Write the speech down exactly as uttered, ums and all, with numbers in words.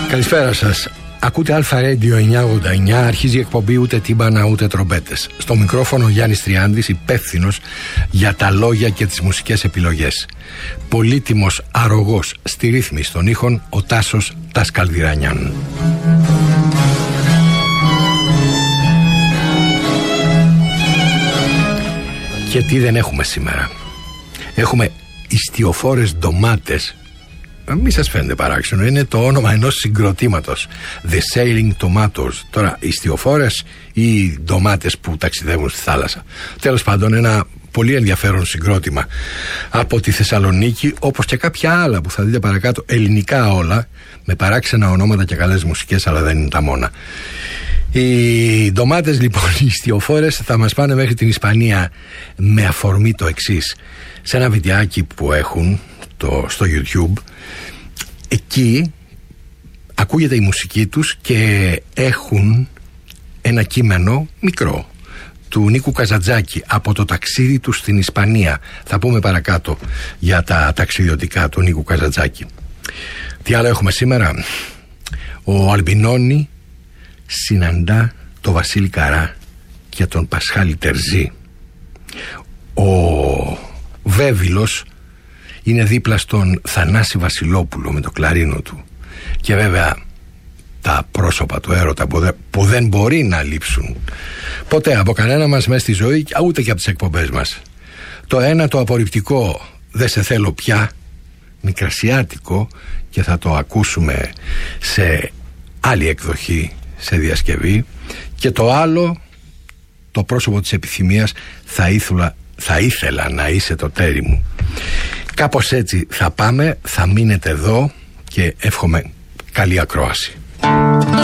Καλησπέρα σας. Ακούτε Αλφα Radio εννιακόσια ογδόντα εννιά. Αρχίζει η εκπομπή ούτε τύμπανα ούτε τρομπέτες. Στο μικρόφωνο ο Γιάννης Τριάντης, υπεύθυνος για τα λόγια και τις μουσικές επιλογές. Πολύτιμος αρρωγός στη ρύθμιση των ήχων, ο Τάσος Τασκαλδυρανιάν. Και τι δεν έχουμε σήμερα? Έχουμε ιστιοφόρες ντομάτες. Μη σας φαίνεται παράξενο, είναι το όνομα ενός συγκροτήματος, The Sailing Tomatoes. Τώρα, ιστιοφόρες ή ντομάτες που ταξιδεύουν στη θάλασσα. Τέλος πάντων, ένα πολύ ενδιαφέρον συγκρότημα από τη Θεσσαλονίκη, όπως και κάποια άλλα που θα δείτε παρακάτω, ελληνικά όλα, με παράξενα ονόματα και καλές μουσικές, αλλά δεν είναι τα μόνα. Οι ντομάτες λοιπόν, οι ιστιοφόρες, θα μας πάνε μέχρι την Ισπανία με αφορμή το εξής. Σε ένα βιντεάκι που έχουν το, στο YouTube, εκεί ακούγεται η μουσική τους και έχουν ένα κείμενο μικρό του Νίκου Καζαντζάκη από το ταξίδι του στην Ισπανία. Θα πούμε παρακάτω για τα ταξιδιωτικά του Νίκου Καζαντζάκη. Τι άλλο έχουμε σήμερα? Ο Αλμπινόνι συναντά το Βασίλη Καρά και τον Πασχάλη Τερζή. Ο Βέβυλος είναι δίπλα στον Θανάση Βασιλόπουλο με το κλαρίνο του. Και βέβαια τα πρόσωπα του έρωτα που δεν μπορεί να λείψουν ποτέ από κανένα μας μέσα στη ζωή, ούτε και από τις εκπομπές μας. Το ένα, το απορριπτικό «Δεν σε θέλω πια», μικρασιάτικο, και θα το ακούσουμε σε άλλη εκδοχή, σε διασκευή. Και το άλλο, το πρόσωπο της επιθυμίας, θα ήθελα, θα ήθελα να είσαι το τέρι μου. Κάπως έτσι θα πάμε, θα μείνετε εδώ και εύχομαι καλή ακρόαση.